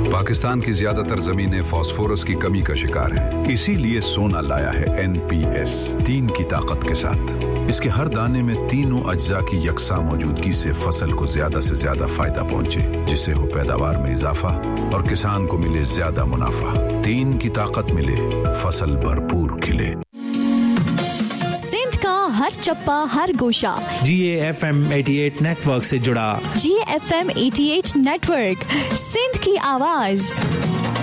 पाकिस्तान की ज्यादातर जमीनें फास्फोरस की कमी का शिकार हैं। इसीलिए सोना लाया है NPS 3 की ताकत के साथ। इसके हर दाने में तीनों अज्जा की यकसा मौजूदगी से फसल को ज्यादा से ज्यादा फायदा पहुंचे, जिससे हो पैदावार में इजाफा और किसान को मिले ज्यादा मुनाफा। 3 की ताकत मिले, फसल भरपूर खिले। सिंध का हर चप्पा हर गोशा GAFM 88 नेटवर्क से जुड़ा। GAFM 88 नेटवर्क, सिंध की आवाज।